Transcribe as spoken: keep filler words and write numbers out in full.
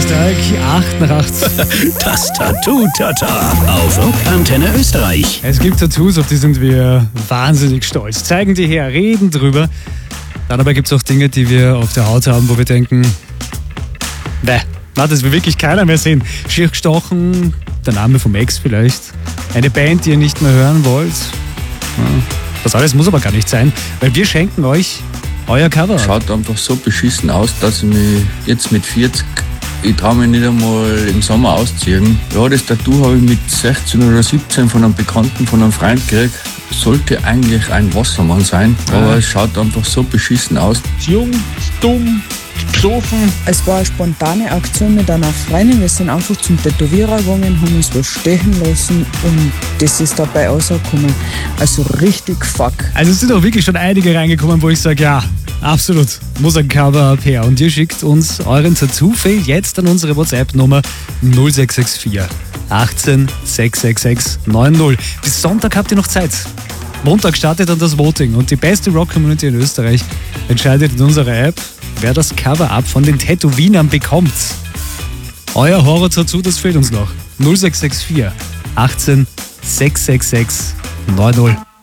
Österreich, acht nach acht. Das Tattoo-Tata auf Rockantenne Österreich. Es gibt Tattoos, auf die sind wir wahnsinnig stolz. Zeigen die her, reden drüber. Dann aber gibt es auch Dinge, die wir auf der Haut haben, wo wir denken, ne, na, das will wirklich keiner mehr sehen. Schier gestochen, der Name vom Ex vielleicht. Eine Band, die ihr nicht mehr hören wollt. Ja, das alles muss aber gar nicht sein, weil wir schenken euch euer Cover. Schaut einfach so beschissen aus, dass ich mich jetzt mit vierzig, ich traue mich nicht einmal im Sommer ausziehen. Ja, das Tattoo habe ich mit sechzehn oder siebzehn von einem Bekannten, von einem Freund gekriegt. Sollte eigentlich ein Wassermann sein, aber es schaut einfach so beschissen aus. Jung, dumm, gesoffen. Es war eine spontane Aktion mit einer Freundin. Wir sind einfach zum Tätowierer gegangen, haben uns was stechen lassen und das ist dabei rausgekommen. Also richtig fuck. Also es sind auch wirklich schon einige reingekommen, wo ich sage, ja, absolut, muss ein Cover her. Und ihr schickt uns euren Tattoo-Fail jetzt an unsere WhatsApp-Nummer null sechs sechs vier achtzehn sechs sechs sechs neun null. Bis Sonntag habt ihr noch Zeit. Montag startet dann das Voting und die beste Rock-Community in Österreich entscheidet in unserer App, wer das Cover-Up von den Tätowienern bekommt. Euer Horror-Tattoo, das fehlt uns noch. null sechs sechs vier achtzehn sechs sechs sechs neun null.